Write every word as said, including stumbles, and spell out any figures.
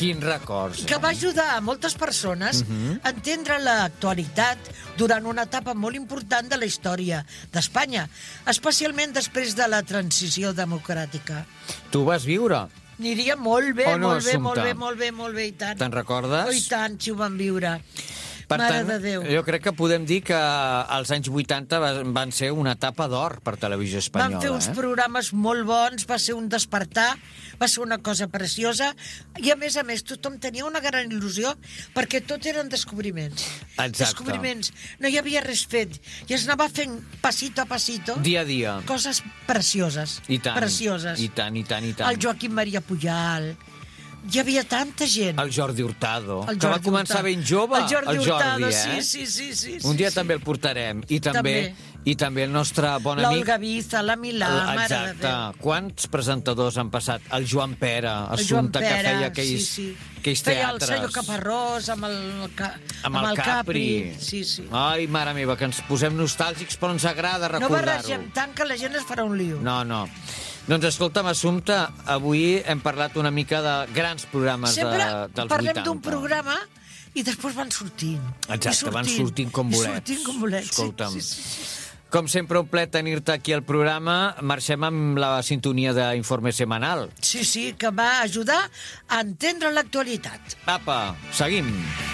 Quins records. Que va ajudar a moltes persones Mhm. a entendre l'actualitat durant una etapa molt important de la història d'Espanya, especialment després de la transició democràtica. Tu vas viure? Aniria molt bé, O no, molt bé, molt Assumpta? bé, molt bé, molt bé, i tant. Te'n recordes? Oh, i tant, si ho vam viure. Per Mare tant, de Déu. jo crec que podem dir que els anys vuitanta va- van ser una etapa d'or per Televisió Espanyola. Vam fer uns eh? programes molt bons, va ser un despertar, va ser una cosa preciosa, i a més a més tothom tenia una gran il·lusió perquè tot eren descobriments. Exacte. Descobriments. No hi havia res fet. I es anava fent passito a passito Dia a dia. coses precioses. I tant, Precioses. i tant, i tant, i tant. El Joaquim Maria Pujal. Hi havia tanta gent. El Jordi Hurtado, El que va Jordi començar Hurtado. ben jove, El Jordi Hurtado, eh? sí, sí, sí, sí, Un sí, dia sí. també el portarem. I també, També. i també el nostre bon amic... L'Olga Biza, la Milà, mare de Exacte. Déu. Quants presentadors han passat? El Joan Pere, El Joan Assumpta, que Pere, feia aquells, sí, sí. aquells Feia el teatres. senyor Caparrós amb el, ca... Amb el Capri. Sí, sí. Ai, mare meva, que ens posem nostàlgics, però ens agrada No recordar-ho. barregem tant que la gent es farà un lío. No, no. Doncs escolta'm, Assumpta, avui hem parlat una mica de grans programes Sempre de, dels parlem vuitanta. d'un programa i després van sortint. Exacte, I van sortint com i bolets. sortint com bolets, sí, Escolta'm. sí, sí, sí. Com sempre, un plet tenir-te aquí al programa. Marxem amb la sintonia d'Informe Semanal. Sí, sí, que va ajudar a entendre l'actualitat. Apa, seguim.